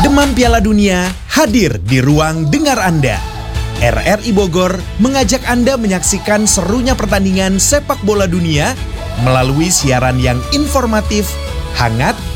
Demam Piala Dunia hadir di ruang dengar Anda. RRI Bogor mengajak Anda menyaksikan serunya pertandingan sepak bola dunia melalui siaran yang informatif, hangat,